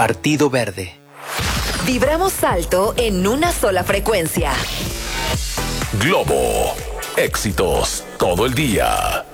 Partido Verde. Vibramos alto en una sola frecuencia. Globo. Éxitos todo el día.